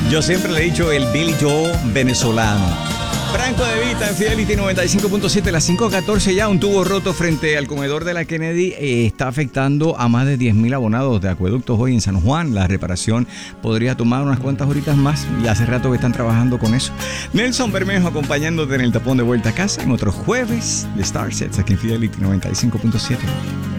Yo siempre le he dicho el Billy Joel venezolano. Franco De Vita en Fidelity 95.7, las 5:14 ya. Un tubo roto frente al comedor de la Kennedy está afectando a más de 10,000 abonados de acueductos hoy en San Juan. La reparación podría tomar unas cuantas horitas más y hace rato que están trabajando con eso. Nelson Bermejo acompañándote en el tapón de vuelta a casa en otro jueves de Star Sets aquí en Fidelity 95.7.